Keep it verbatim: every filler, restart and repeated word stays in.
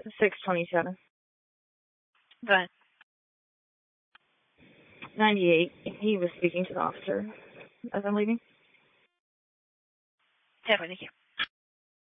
six twenty-seven. Go ahead. ninety-eight. He was speaking to the officer as I'm leaving. Definitely, thank you.